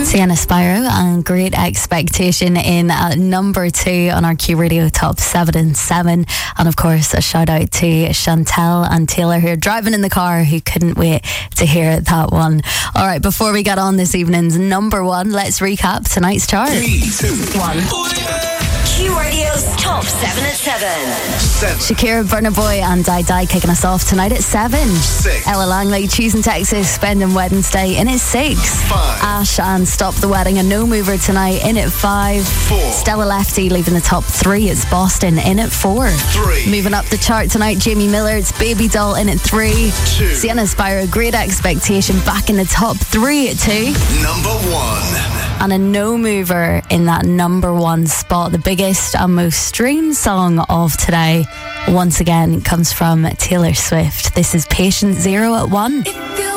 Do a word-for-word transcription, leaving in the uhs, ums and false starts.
Sienna Spyro and Great Expectation in at number two on our Q Radio Top seven and seven. And of course, a shout out to Chantel and Taylor who are driving in the car who couldn't wait to hear that one. All right, before we get on this evening's number one, let's recap tonight's chart. Three, two, one. Q Radio's Top seven at seven. Seven. Shakira, Burna Boy and Die Die kicking us off tonight at seven. Six. Ella Langley, Choosing Texas, Spending Wednesday in at six. Five. Ash and Stop the Wedding, a no mover tonight in at five. Four. Stella Lefty leaving the top three. It's Boston in at four. Three. Moving up the chart tonight, Jamie Miller, it's Baby Doll in at three. Two. Sienna Spyro, Great Expectation back in the top three at two. Number one. And a no mover in that number one spot. The biggest and most streamed song of today, once again, comes from Taylor Swift. This is Patient Zero at one. If you